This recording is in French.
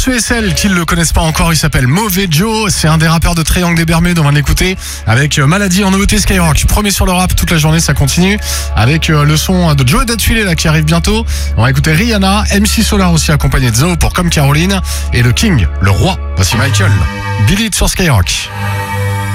ceux et celles qui ne le connaissent pas encore, il s'appelle Mauvais Joe. C'est un des rappeurs de Triangle des Bermudes. On va l'écouter avec Maladie en nouveauté Skyrock. Premier sur le rap toute la journée, ça continue avec le son de Joe Datulé là qui arrive bientôt. On va écouter Rihanna, MC Solar aussi accompagné de Zoe pour Comme Caroline et le King, le roi. Voici Michael. Billy sur Skyrock.